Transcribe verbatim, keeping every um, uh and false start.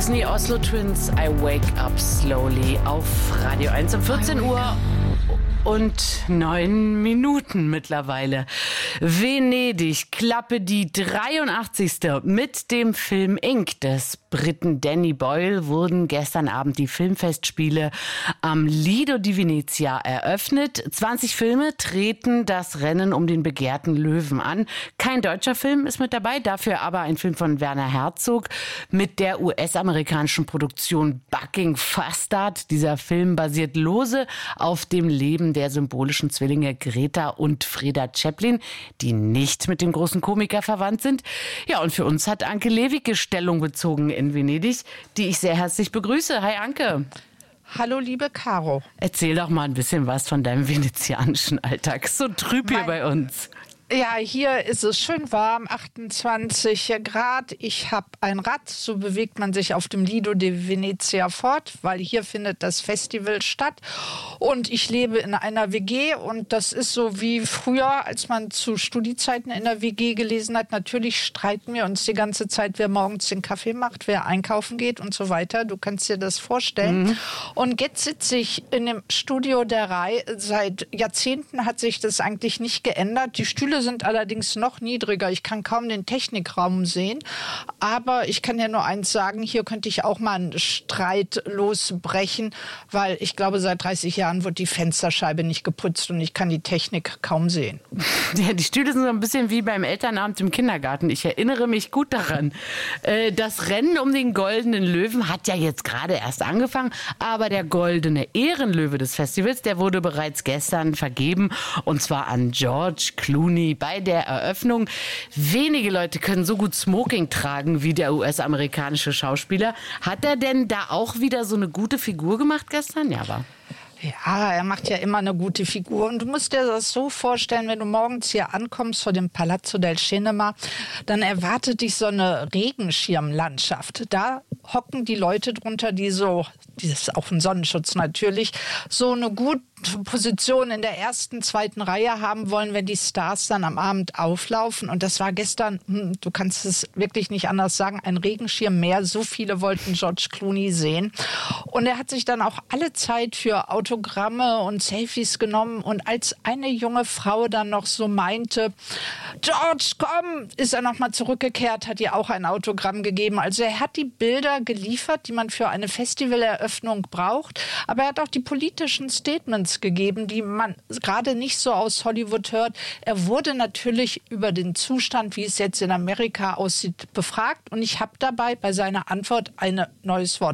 Disney Oslo Twins, I Wake Up Slowly auf Radio eins um vierzehn Uhr und neun Minuten mittlerweile. Venedig, Klappe die dreiundachtzigste mit dem Film Ink des Briten Danny Boyle wurden gestern Abend die Filmfestspiele am Lido di Venezia eröffnet. zwanzig Filme treten das Rennen um den begehrten Löwen an. Kein deutscher Film ist mit dabei, dafür aber ein Film von Werner Herzog mit der U S-amerikanischen Produktion Bucking Fastard. Dieser Film basiert lose auf dem Leben der symbolischen Zwillinge Greta und Freda Chaplin, die nicht mit dem großen Komiker verwandt sind. Ja, und für uns hat Anke Lewicke Stellung bezogen in Venedig, die ich sehr herzlich begrüße. Hi Anke. Hallo liebe Caro. Erzähl doch mal ein bisschen was von deinem venezianischen Alltag. So trüb hier mein bei uns. Ja, hier ist es schön warm, achtundzwanzig Grad. Ich habe ein Rad, so bewegt man sich auf dem Lido di Venezia fort, weil hier findet das Festival statt. Und ich lebe in einer W G und das ist so wie früher, als man zu Studiezeiten in der W G gelesen hat. Natürlich streiten wir uns die ganze Zeit, wer morgens den Kaffee macht, wer einkaufen geht und so weiter. Du kannst dir das vorstellen. Mhm. Und jetzt sitze ich in dem Studio der Rai. Seit Jahrzehnten hat sich das eigentlich nicht geändert. Die Stühle sind allerdings noch niedriger. Ich kann kaum den Technikraum sehen. Aber ich kann ja nur eins sagen, hier könnte ich auch mal einen Streit losbrechen, weil ich glaube, seit dreißig Jahren wird die Fensterscheibe nicht geputzt und ich kann die Technik kaum sehen. Ja, die Stühle sind so ein bisschen wie beim Elternabend im Kindergarten. Ich erinnere mich gut daran. Das Rennen um den Goldenen Löwen hat ja jetzt gerade erst angefangen, aber der Goldene Ehrenlöwe des Festivals, der wurde bereits gestern vergeben und zwar an George Clooney bei der Eröffnung. Wenige Leute können so gut Smoking tragen wie der U S-amerikanische Schauspieler. Hat er denn da auch wieder so eine gute Figur gemacht gestern? Ja, aber... Ja, er macht ja immer eine gute Figur. Und du musst dir das so vorstellen, wenn du morgens hier ankommst vor dem Palazzo del Cinema, dann erwartet dich so eine Regenschirmlandschaft. Da hocken die Leute drunter, die so, das ist auch ein Sonnenschutz natürlich, so eine gute Position in der ersten, zweiten Reihe haben wollen, wenn die Stars dann am Abend auflaufen. Und das war gestern, hm, du kannst es wirklich nicht anders sagen, ein Regenschirm mehr. So viele wollten George Clooney sehen. Und er hat sich dann auch alle Zeit für Autogramme und Selfies genommen. Und als eine junge Frau dann noch so meinte, George, komm, ist er noch mal zurückgekehrt, hat ihr auch ein Autogramm gegeben. Also er hat die Bilder geliefert, die man für eine Festivaleröffnung braucht. Aber er hat auch die politischen Statements gegeben, die man gerade nicht so aus Hollywood hört. Er wurde natürlich über den Zustand, wie es jetzt in Amerika aussieht, befragt. Und ich habe dabei bei seiner Antwort ein neues Wort